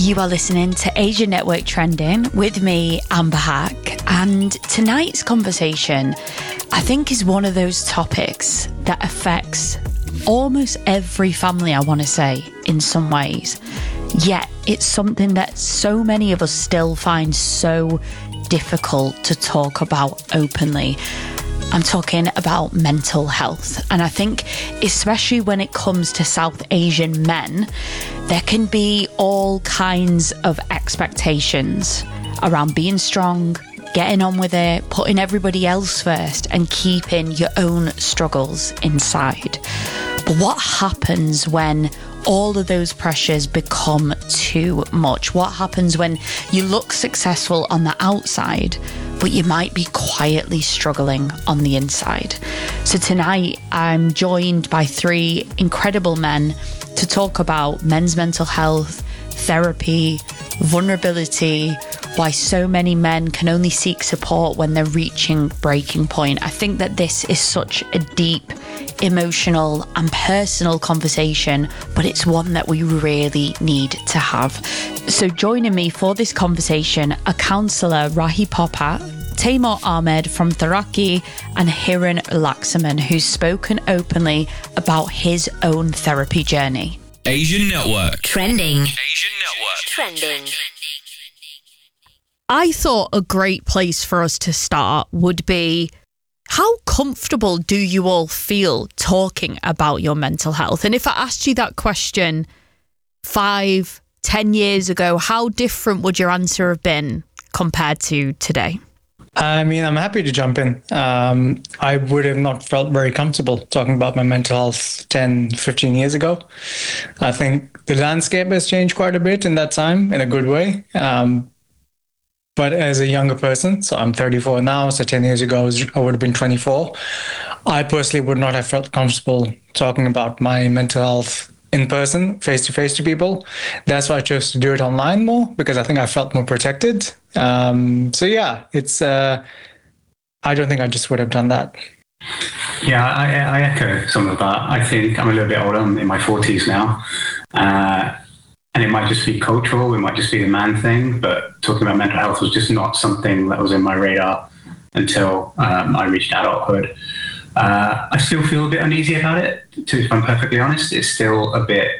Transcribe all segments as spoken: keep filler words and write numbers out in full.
You are listening to Asia Network Trending with me, Amber Hack. And tonight's conversation, I think, is one of those topics that affects almost every family, I want to say, in some ways. Yet it's something that so many of us still find so difficult to talk about openly. I'm talking about mental health. And I think especially when it comes to South Asian men, there can be all kinds of expectations around being strong, getting on with it, putting everybody else first, and keeping your own struggles inside. But what happens when all of those pressures become too much? What happens when you look successful on the outside, but you might be quietly struggling on the inside? So tonight, I'm joined by three incredible men to talk about men's mental health, therapy, vulnerability, why so many men can only seek support when they're reaching breaking point. I think that this is such a deep, emotional and personal conversation, but it's one that we really need to have. So joining me for this conversation are counsellor Rahi Popat, Taimur Ahmed from Theraki, and Hiran Lakshman, who's spoken openly about his own therapy journey. Asian Network. Trending. Asian Network. Trending. I thought a great place for us to start would be, how comfortable do you all feel talking about your mental health? And if I asked you that question five, ten years ago, how different would your answer have been compared to today? I mean, I'm happy to jump in. Um, I would have not felt very comfortable talking about my mental health ten, fifteen years ago. I think the landscape has changed quite a bit in that time, in a good way. Um, but as a younger person, so I'm thirty-four now, so ten years ago I, was, I would have been twenty-four. I personally would not have felt comfortable talking about my mental health in person, face-to-face to people. That's why I chose to do it online more, because I think I felt more protected. Um, so yeah, it's, uh, I don't think I just would have done that. Yeah, I, I echo some of that. I think I'm a little bit older, I'm in my forties now. Uh, and it might just be cultural, it might just be the man thing, but talking about mental health was just not something that was in my radar until um, I reached adulthood. Uh, I still feel a bit uneasy about it, to, if I'm perfectly honest. It's still a bit,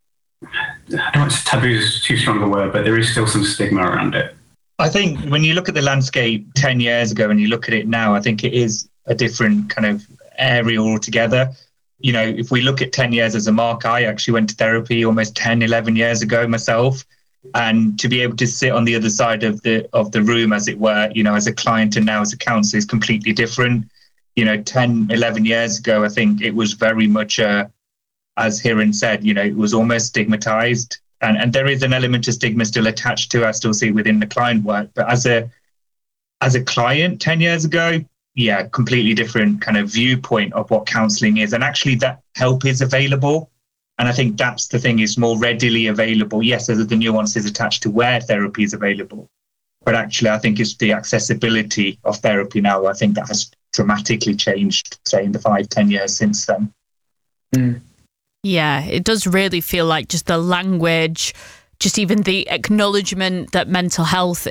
I don't want to say taboo is too strong a word, but there is still some stigma around it. I think when you look at the landscape ten years ago and you look at it now, I think it is a different kind of area altogether. You know, if we look at ten years as a mark, I actually went to therapy almost ten, eleven years ago myself. And to be able to sit on the other side of the of the room, as it were, you know, as a client and now as a counsellor is completely different. You know, ten, eleven years ago, I think it was very much, uh, as Hiran said, you know, it was almost stigmatized. And, and there is an element of stigma still attached to, I still see within the client work. But as a as a client ten years ago, yeah, completely different kind of viewpoint of what counselling is. And actually that help is available. And I think that's the thing, is more readily available. Yes, there's the nuances attached to where therapy is available. But actually, I think it's the accessibility of therapy now. I think that has dramatically changed, say, in the five, ten years since then. Mm. Yeah, it does really feel like just the language, just even the acknowledgement that mental health